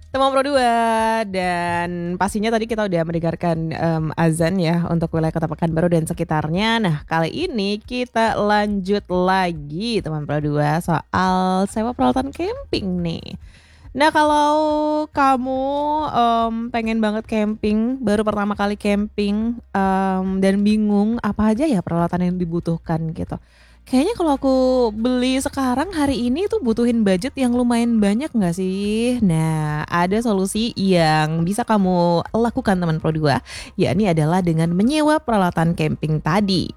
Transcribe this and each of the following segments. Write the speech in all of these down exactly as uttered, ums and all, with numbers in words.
Teman Pro dua dan pastinya tadi kita udah mendengarkan em, azan ya untuk wilayah Kota Pekanbaru dan sekitarnya. Nah, kali ini kita lanjut lagi teman Pro dua soal sewa peralatan camping nih. Nah, kalau kamu em, pengen banget camping, baru pertama kali camping em, dan bingung apa aja ya peralatan yang dibutuhkan gitu. Kayaknya kalau aku beli sekarang hari ini tuh butuhin budget yang lumayan banyak nggak sih? Nah, ada solusi yang bisa kamu lakukan teman Pro dua, yakni adalah dengan menyewa peralatan camping tadi.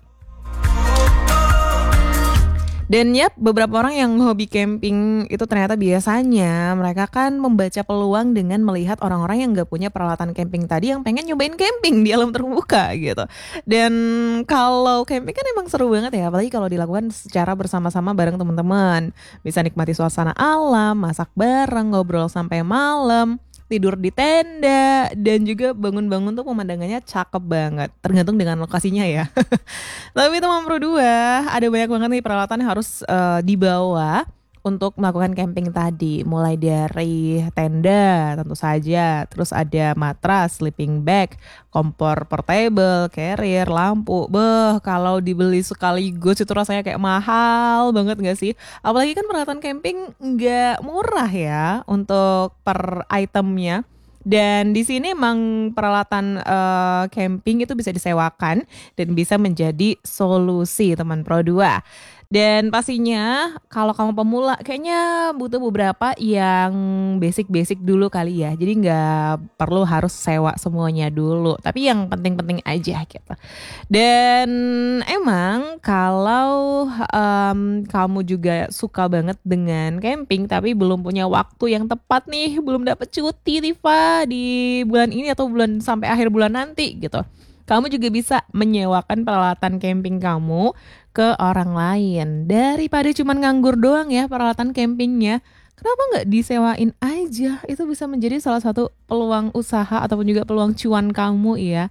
Dan ya beberapa orang yang hobi camping itu ternyata biasanya mereka kan membaca peluang dengan melihat orang-orang yang gak punya peralatan camping tadi yang pengen nyobain camping di alam terbuka gitu. Dan kalau camping kan emang seru banget ya, apalagi kalau dilakukan secara bersama-sama bareng teman-teman. Bisa nikmati suasana alam, masak bareng, ngobrol sampai malam, tidur di tenda, dan juga bangun-bangun tuh pemandangannya cakep banget. Tergantung dengan lokasinya ya. Tapi teman Pro dua, ada banyak banget nih peralatan yang harus eh, dibawa untuk melakukan camping tadi. Mulai dari tenda tentu saja, terus ada matras, sleeping bag, kompor portable, carrier, lampu. Beh, kalau dibeli sekaligus itu rasanya kayak mahal banget gak sih? Apalagi kan peralatan camping nggak murah ya untuk per itemnya. Dan di sini emang peralatan eh, camping itu bisa disewakan dan bisa menjadi solusi teman Pro dua. Dan pastinya kalau kamu pemula kayaknya butuh beberapa yang basic-basic dulu kali ya. Jadi nggak perlu harus sewa semuanya dulu. Tapi yang penting-penting aja gitu. Dan emang kalau em, kamu juga suka banget dengan camping tapi belum punya waktu yang tepat nih, belum dapat cuti Tifa di bulan ini atau bulan sampai akhir bulan nanti gitu. Kamu juga bisa menyewakan peralatan camping kamu ke orang lain daripada cuman nganggur doang ya peralatan campingnya. Kenapa nggak disewain aja? Itu bisa menjadi salah satu peluang usaha ataupun juga peluang cuan kamu ya.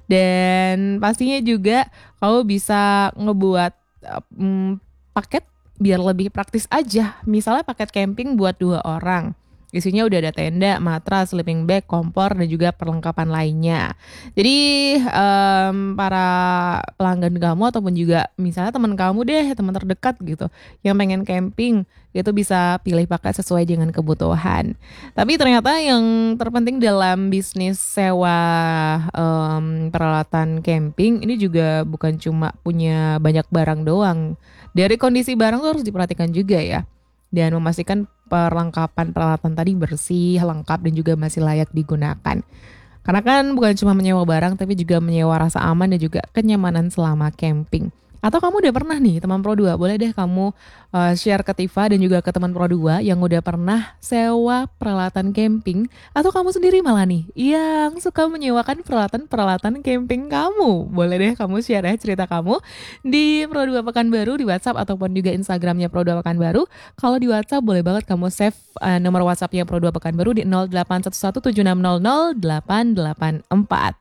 Dan pastinya juga kamu bisa ngebuat eh, mm, paket biar lebih praktis aja. Misalnya paket camping buat dua orang. Isinya udah ada tenda, matras, sleeping bag, kompor, dan juga perlengkapan lainnya. Jadi em, para pelanggan kamu ataupun juga misalnya teman kamu deh, teman terdekat gitu, yang pengen camping, itu bisa pilih paket sesuai dengan kebutuhan. Tapi ternyata yang terpenting dalam bisnis sewa em, peralatan camping ini juga bukan cuma punya banyak barang doang. Dari kondisi barang tuh harus diperhatikan juga ya. Dan memastikan perlengkapan peralatan tadi bersih, lengkap dan juga masih layak digunakan. Karena kan bukan cuma menyewa barang tapi juga menyewa rasa aman dan juga kenyamanan selama camping. Atau kamu udah pernah nih teman Pro dua, boleh deh kamu uh, share ke Tifa dan juga ke teman Pro dua yang udah pernah sewa peralatan camping. Atau kamu sendiri malah nih yang suka menyewakan peralatan-peralatan camping kamu. Boleh deh kamu share ya cerita kamu di Pro dua Pekanbaru di WhatsApp ataupun juga Instagramnya Pro dua Pekanbaru. Kalau di WhatsApp boleh banget kamu save uh, nomor WhatsAppnya Pro dua Pekanbaru di nol delapan satu satu tujuh enam nol nol delapan delapan empat.